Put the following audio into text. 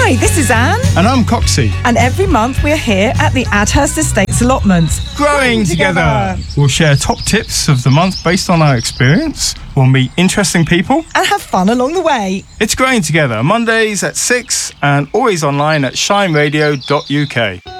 Hi, this is Anne. And I'm Coxie. And every month we're here at the Adhurst Estates allotments. Growing together. We'll share top tips of the month based on our experience. We'll meet interesting people. And have fun along the way. It's Growing Together, Mondays at 6 and always online at shineradio.uk.